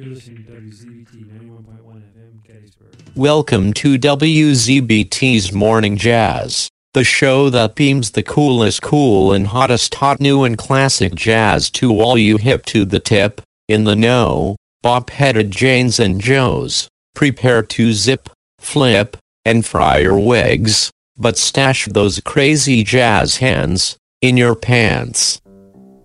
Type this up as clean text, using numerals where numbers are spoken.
You're listening to WZBT 91.1 FM, Gettysburg. Welcome to WZBT's Morning Jazz, the show that beams the coolest cool and hottest hot new and classic jazz to all you hip to the tip, in the know, bop-headed Janes and Joes. Prepare to zip, flip, and fry your wigs, but stash those crazy jazz hands in your pants.